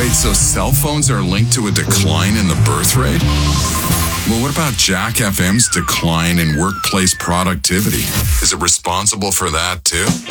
Wait, so cell phones are linked to a decline in the birth rate? Well, what about Jack FM's decline in workplace productivity? Is it responsible for that too?